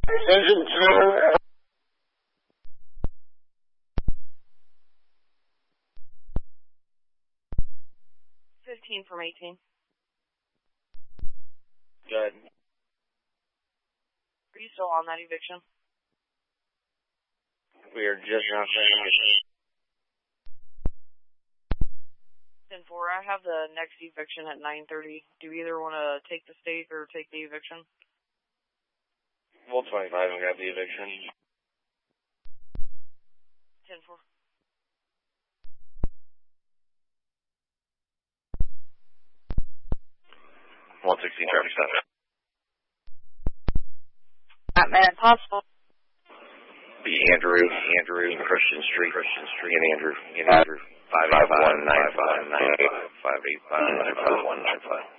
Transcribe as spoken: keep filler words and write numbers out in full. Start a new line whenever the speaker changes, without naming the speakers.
Attention to...
fifteen from eighteen.
Good.
Are you still on that eviction?
We are just not saying it.
ten four, I have the next eviction at nine thirty. Do you either want to take the stake or take the eviction?
We'll twenty-five and grab the eviction.
ten four.
one sixteen traffic stop.
Batman, possible.
Be Andrew, Andrew, Christian Street, Christian Street, and Andrew, and Andrew, five eight one nine five nine five eight five nine five one nine five.